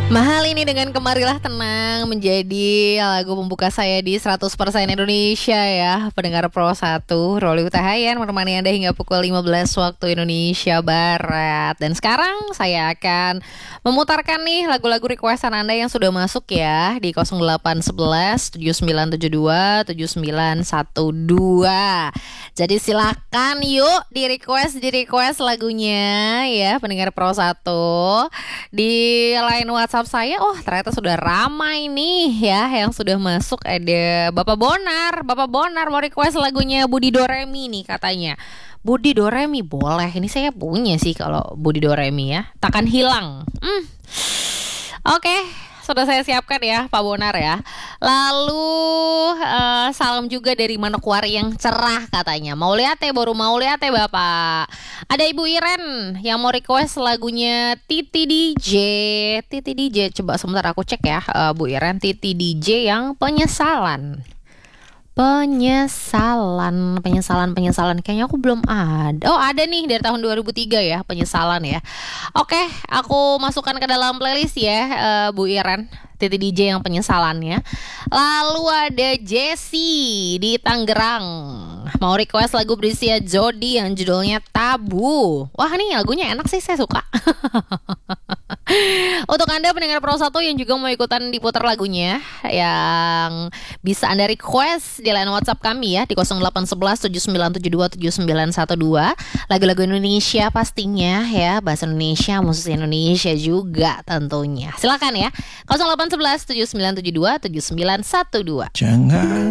Mahal ini dengan Kemarilah Tenang menjadi lagu pembuka saya di 100% Indonesia ya. Pendengar Pro 1, Roli Utahayan menemani Anda hingga pukul 15 waktu Indonesia Barat. Dan sekarang saya akan memutarkan nih lagu-lagu requestan Anda yang sudah masuk ya di 0811 7972 7912. Jadi silakan yuk di request lagunya ya pendengar Pro 1 di line WhatsApp saya. Oh ternyata sudah ramai nih ya yang sudah masuk. Ada Bapak Bonar mau request lagunya Budi Doremi nih katanya. Budi Doremi boleh, ini saya punya sih kalau Budi Doremi ya, Takkan Hilang. Oke, sudah saya siapkan ya Pak Bonar ya. Lalu salam juga dari Manokwari yang cerah katanya. Mau lihat ya Bapak. Ada Ibu Iren yang mau request lagunya Titi DJ. Coba sebentar aku cek ya Bu Iren. Titi DJ yang penyesalan. Kayaknya aku belum ada. Oh ada nih dari tahun 2003 ya, penyesalan ya. Oke, aku masukkan ke dalam playlist ya Bu Iren, Titi DJ yang penyesalannya. Lalu ada Jessie di Tangerang mau request lagu berisia Jody yang judulnya Tabu. Wah nih lagunya enak sih, saya suka. Untuk Anda pendengar Pro 1 yang juga mau ikutan diputar lagunya, yang bisa Anda request di line WhatsApp kami ya di 0811 7972 7912. Lagu-lagu Indonesia pastinya ya, bahasa Indonesia, musisi Indonesia juga tentunya. Silakan ya 0811 7972 7912. Jangan